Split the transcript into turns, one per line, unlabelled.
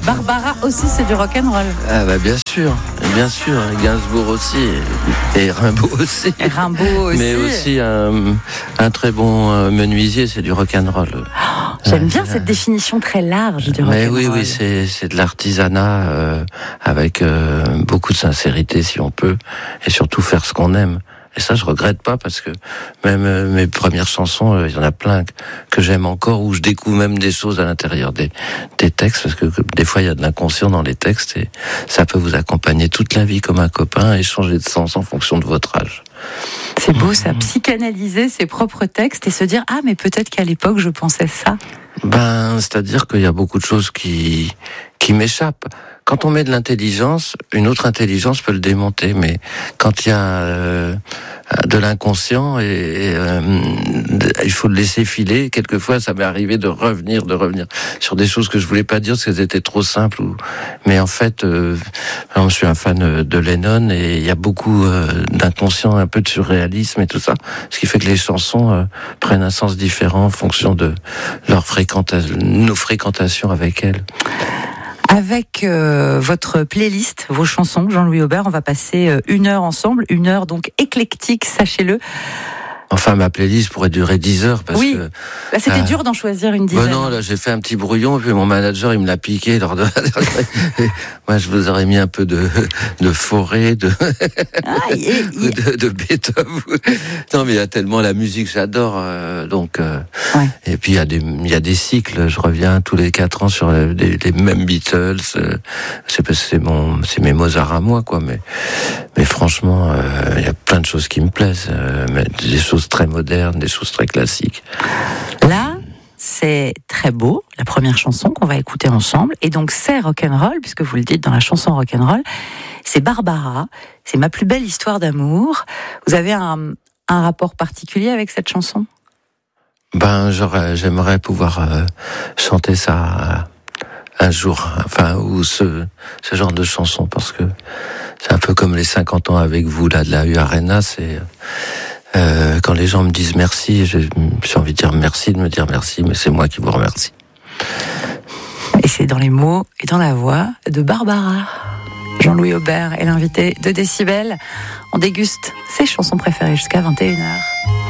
Barbara aussi, c'est du rock'n'roll.
Ah bah bien sûr, et Gainsbourg aussi, et Rimbaud aussi.
Et Rimbaud aussi.
Mais aussi un très bon menuisier, c'est du rock'n'roll.
J'aime bien cette définition très large du rock'n'roll.
Mais oui, c'est de l'artisanat avec beaucoup de sincérité si on peut, et surtout faire ce qu'on aime. Et ça, je regrette pas parce que même mes premières chansons, il y en a plein que j'aime encore, où je découvre même des choses à l'intérieur des textes, parce que des fois, il y a de l'inconscient dans les textes et ça peut vous accompagner toute la vie comme un copain et changer de sens en fonction de votre âge.
C'est beau ça, psychanalyser ses propres textes et se dire « Ah, mais peut-être qu'à l'époque, je pensais ça ».
C'est-à-dire qu'il y a beaucoup de choses qui m'échappent. Quand on met de l'intelligence, une autre intelligence peut le démonter, mais quand il y a de l'inconscient, il faut le laisser filer. Quelquefois, ça m'est arrivé de revenir sur des choses que je voulais pas dire parce qu'elles étaient trop simples. Mais en fait, je suis un fan de Lennon et il y a beaucoup d'inconscient, un peu de surréalisme et tout ça, ce qui fait que les chansons prennent un sens différent en fonction de nos fréquentations avec elles.
Avec votre playlist, vos chansons, Jean-Louis Aubert, on va passer 1 heure ensemble, 1 heure donc éclectique, sachez-le.
Enfin, ma playlist pourrait durer 10 heures parce que...
Là, c'était dur d'en choisir une dizaine.
Non, là, j'ai fait un petit brouillon, puis mon manager, il me l'a piqué lors de... Moi, je vous aurais mis un peu de forêt, de Beethoven. Non, mais il y a tellement la musique, j'adore,
Ouais.
Et puis, il y a des cycles, je reviens tous les 4 ans sur les mêmes Beatles, c'est mes Mozart à moi, quoi, mais franchement, il y a plein de choses qui me plaisent, mais des choses très modernes, des choses très classiques.
Là, c'est très beau, la première chanson qu'on va écouter ensemble, et donc c'est rock'n'roll, puisque vous le dites dans la chanson rock'n'roll, c'est Barbara, c'est ma plus belle histoire d'amour. Vous avez un rapport particulier avec cette chanson ?
J'aimerais pouvoir chanter ça un jour, ou ce genre de chanson, parce que c'est un peu comme les 50 ans avec vous, là, de la U-Arena, c'est... quand les gens me disent merci, j'ai envie de dire merci, de me dire merci, mais c'est moi qui vous remercie.
Et c'est dans les mots et dans la voix de Barbara. Jean-Louis Aubert est l'invité de Décibel. On déguste ses chansons préférées jusqu'à 21h.